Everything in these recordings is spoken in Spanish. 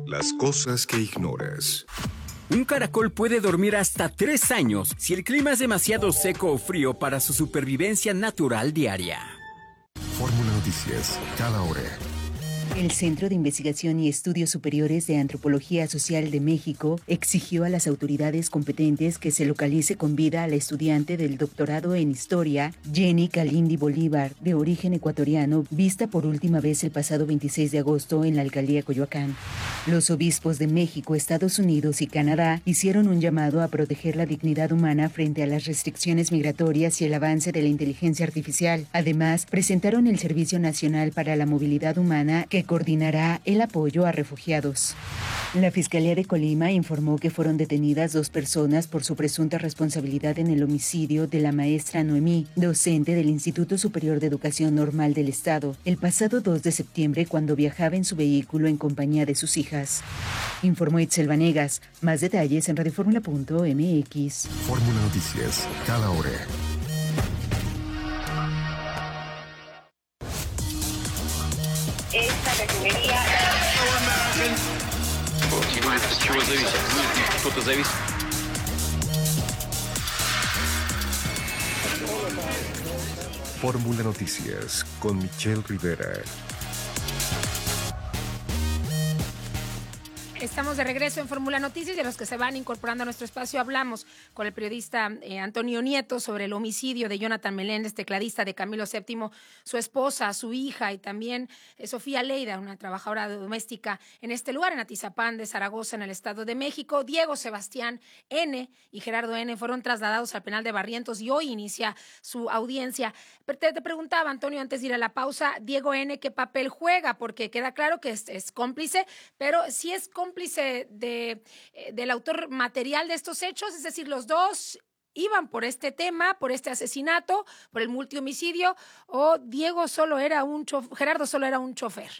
Las cosas que ignoras. Un caracol puede dormir hasta 3 años si el clima es demasiado seco o frío para su supervivencia natural diaria. Fórmula Noticias, cada hora. El Centro de Investigación y Estudios Superiores de Antropología Social de México exigió a las autoridades competentes que se localice con vida a la estudiante del doctorado en Historia, Jenny Kalindi Bolívar, de origen ecuatoriano, vista por última vez el pasado 26 de agosto en la alcaldía Coyoacán. Los obispos de México, Estados Unidos y Canadá hicieron un llamado a proteger la dignidad humana frente a las restricciones migratorias y el avance de la inteligencia artificial. Además, presentaron el Servicio Nacional para la Movilidad Humana, que coordinará el apoyo a refugiados. La Fiscalía de Colima informó que fueron detenidas 2 personas por su presunta responsabilidad en el homicidio de la maestra Noemí, docente del Instituto Superior de Educación Normal del Estado, el pasado 2 de septiembre cuando viajaba en su vehículo en compañía de sus hijas. Informó Itzel Vanegas. Más detalles en radioformula.mx. Fórmula Noticias, cada hora. Esta refinería... Fórmula Noticias con Michelle Rivera. Estamos de regreso en Fórmula Noticias y a los que se van incorporando a nuestro espacio hablamos con el periodista Antonio Nieto sobre el homicidio de Jonathan Meléndez, tecladista de Camilo VII, su esposa, su hija y también Sofía Leida, una trabajadora doméstica en este lugar, en Atizapán de Zaragoza, en el Estado de México. Diego Sebastián N. y Gerardo N. fueron trasladados al penal de Barrientos y hoy inicia su audiencia. Pero te preguntaba, Antonio, antes de ir a la pausa, Diego N., ¿qué papel juega? Porque queda claro que es cómplice, pero si es cómplice del autor material de estos hechos, es decir, los dos iban por este tema, por este asesinato, por el multihomicidio, o Gerardo solo era un chofer.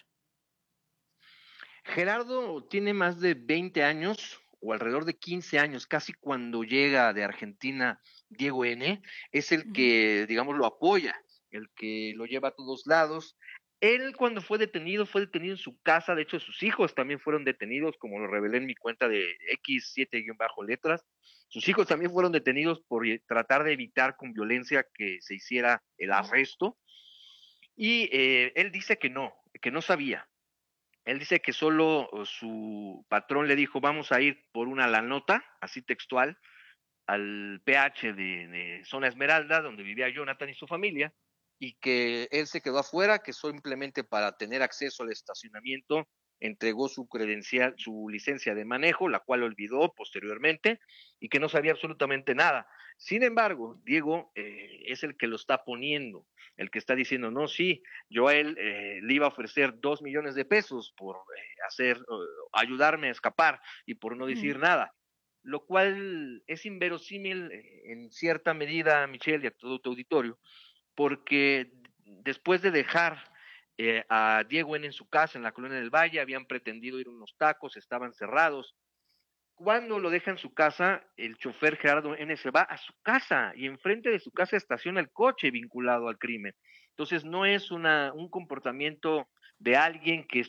Gerardo tiene más de 20 años o alrededor de 15 años, casi cuando llega de Argentina Diego N., es el que, digamos, lo apoya, el que lo lleva a todos lados. Él cuando fue detenido en su casa, de hecho sus hijos también fueron detenidos, como lo revelé en mi cuenta de X7-letras. Sus hijos también fueron detenidos por tratar de evitar con violencia que se hiciera el arresto. Y él dice que no sabía. Él dice que solo su patrón le dijo, vamos a ir por la nota, así textual, al PH de Zona Esmeralda, donde vivía Jonathan y su familia, y que él se quedó afuera, que simplemente para tener acceso al estacionamiento entregó su credencial, su licencia de manejo, la cual olvidó posteriormente, y que no sabía absolutamente nada. Sin embargo, Diego es el que lo está poniendo, el que está diciendo, no, sí, yo a él le iba a ofrecer 2 millones de pesos por ayudarme a escapar y por no decir nada, lo cual es inverosímil en cierta medida, Michelle, y a todo tu auditorio, porque después de dejar a Diego N. en su casa en la Colonia del Valle, habían pretendido ir a unos tacos, estaban cerrados. Cuando lo deja en su casa, el chofer Gerardo N. se va a su casa y enfrente de su casa estaciona el coche vinculado al crimen. Entonces no es un comportamiento de alguien que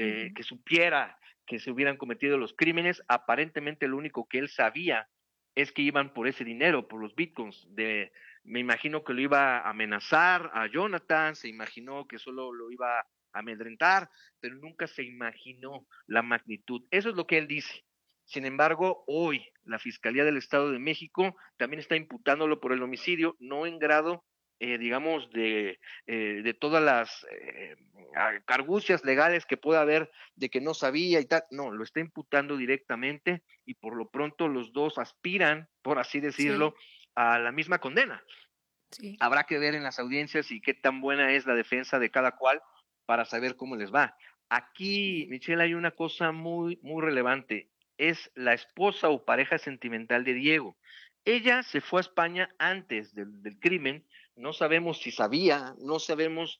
supiera que se hubieran cometido los crímenes. Aparentemente lo único que él sabía es que iban por ese dinero, por los bitcoins. Me imagino que lo iba a amenazar a Jonathan, se imaginó que solo lo iba a amedrentar, pero nunca se imaginó la magnitud. Eso es lo que él dice. Sin embargo, hoy la Fiscalía del Estado de México también está imputándolo por el homicidio, no en grado, digamos, de todas las argucias legales que pueda haber de que no sabía y tal. No, lo está imputando directamente y por lo pronto los dos aspiran, por así decirlo, a la misma condena. Sí. Habrá que ver en las audiencias y qué tan buena es la defensa de cada cual para saber cómo les va. Aquí, Michelle, hay una cosa muy, muy relevante. Es la esposa o pareja sentimental de Diego. Ella se fue a España antes del crimen. No sabemos si sabía, no sabemos,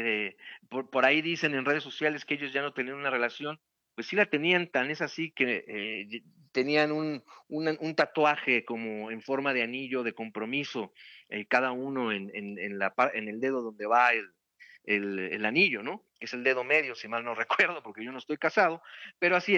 por ahí dicen en redes sociales que ellos ya no tenían una relación. Pues sí la tenían, tan es así que tenían un tatuaje como en forma de anillo de compromiso, cada uno en el dedo donde va el anillo, ¿no? Es el dedo medio, si mal no recuerdo, porque yo no estoy casado, pero así